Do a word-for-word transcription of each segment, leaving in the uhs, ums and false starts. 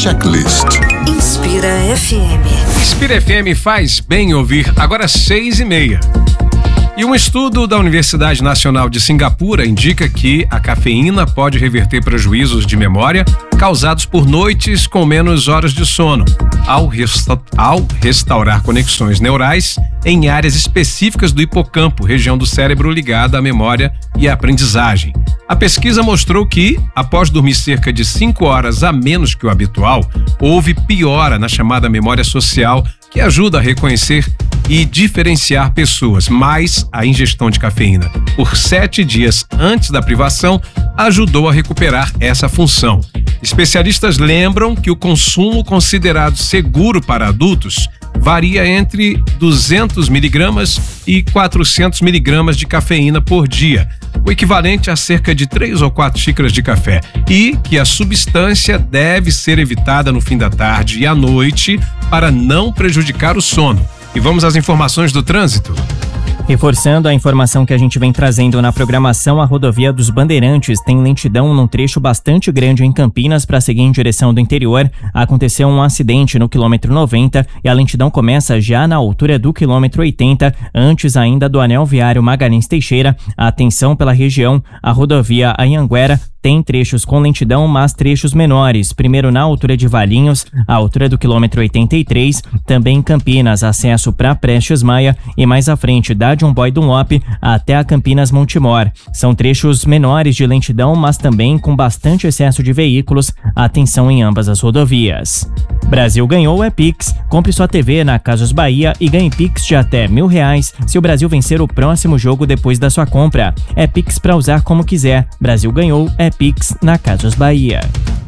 Checklist. Inspira F M. Inspira F M faz bem ouvir. Agora seis e meia. E um estudo da Universidade Nacional de Singapura indica que a cafeína pode reverter prejuízos de memória causados por noites com menos horas de sono, ao, resta- ao restaurar conexões neurais em áreas específicas do hipocampo, região do cérebro ligada à memória e à aprendizagem. A pesquisa mostrou que, após dormir cerca de cinco horas a menos que o habitual, houve piora na chamada memória social, que ajuda a reconhecer e diferenciar pessoas, mas a ingestão de cafeína por sete dias antes da privação ajudou a recuperar essa função. Especialistas lembram que o consumo considerado seguro para adultos varia entre duzentos miligramas e quatrocentos miligramas de cafeína por dia, o equivalente a cerca de três ou quatro xícaras de café, e que a substância deve ser evitada no fim da tarde e à noite para não prejudicar o sono. E vamos às informações do trânsito. Reforçando a informação que a gente vem trazendo na programação, a rodovia dos Bandeirantes tem lentidão num trecho bastante grande em Campinas para seguir em direção do interior. Aconteceu um acidente no quilômetro noventa e a lentidão começa já na altura do quilômetro oitenta, antes ainda do anel viário Magalhães Teixeira. Atenção pela região, a rodovia Anhanguera tem trechos com lentidão, mas trechos menores. Primeiro na altura de Valinhos, a altura do quilômetro oitenta e três, também em Campinas, acesso para Prestes Maia e mais à frente da John Boy Dunlop até a Campinas Montemor. São trechos menores de lentidão, mas também com bastante excesso de veículos. Atenção em ambas as rodovias. Brasil ganhou é Pix. Compre sua T V na Casas Bahia e ganhe Pix de até mil reais se o Brasil vencer o próximo jogo depois da sua compra. É Pix para usar como quiser. Brasil ganhou é Pix na Casas Bahia.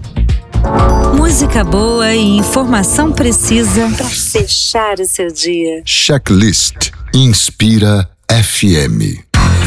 Música boa e informação precisa para fechar o seu dia. Checklist. Inspira F M.